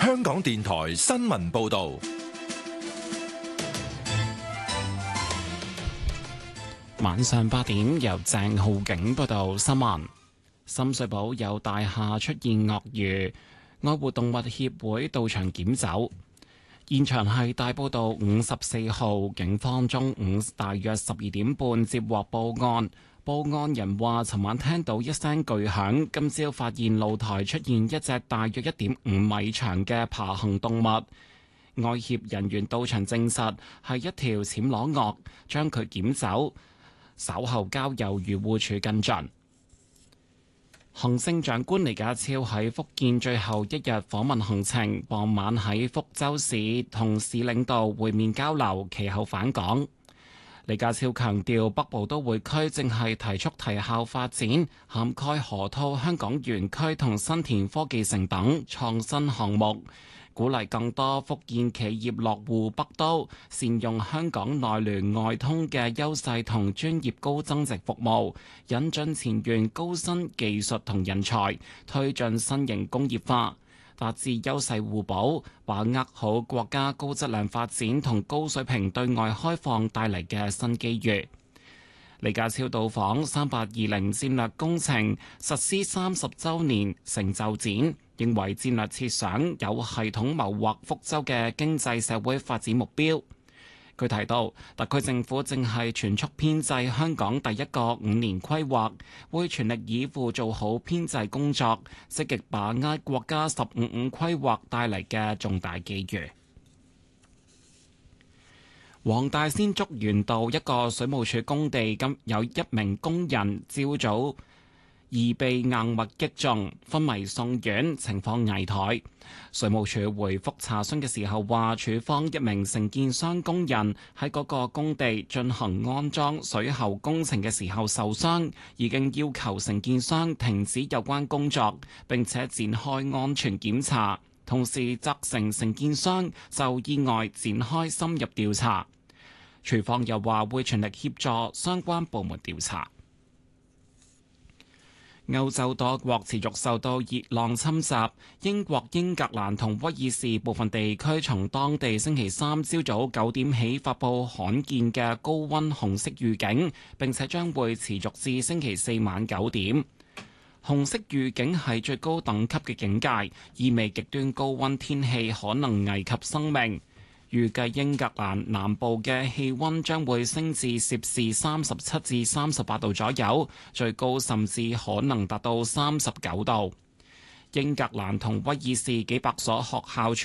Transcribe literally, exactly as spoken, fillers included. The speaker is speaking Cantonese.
香港電台新聞報道。 晚上八點，由鄭浩景報道新聞。深水埗有大廈出現鱷魚，愛護動物協會到場檢走。現場係大埔道五十四號，警方中午大約十二點半接獲報案，報案人話尋晚聽到一聲巨響，今朝發現露台出現一隻大約一點五米長嘅爬行動物。愛協人員到場證實係一條暹羅鱷，將佢檢走，稍後交由漁護署跟進。行政長官李家超喺福建最後一日訪問行程，傍晚喺福州市同市領導會面交流，其後返港。李家超強調，北部都會區正係提速提效發展，涵蓋河套香港園區同新田科技城等創新項目，鼓勵更多福建企業落戶北都，善用香港內聯外通嘅優勢同專業高增值服務，引進前沿高新技術同人才，推進新型工業化，達至優勢互補，把握好國家高質量發展同高水平對外開放帶嚟嘅新機遇。李家超到訪三八二零戰略工程實施三十週年成就展，認為戰略設想有系統謀劃福州嘅經濟社會發展目標。佢提到，特區政府正係全速編製香港第一個五年規劃，會全力以赴做好編製工作，積極把握國家十五五規劃帶嚟嘅重大機遇。黃大仙竹園道一個水務署工地，今有一名工人朝早疑被硬物擊中，昏迷送院，情況危殆。水務署回覆查詢嘅時候話，署方一名承建商工人喺嗰個工地進行安裝水喉工程嘅時候受傷，已經要求承建商停止有關工作，並且展開安全檢查。同時責成承建商就意外展開深入調查。廚方又話會全力協助相關部門調查。歐洲多國持續受到熱浪侵襲，英國英格蘭同威爾士部分地區從當地星期三朝早九點起發布罕見嘅高溫紅色預警，並且將會持續至星期四晚九點。紅色預警係最高等級嘅警戒，意味極端高溫天氣可能危及生命。預計英格蘭南部嘅氣溫將會升至攝氏三十七至三十八度左右，最高甚至可能達到三十九度。英格蘭同威爾士幾百所學校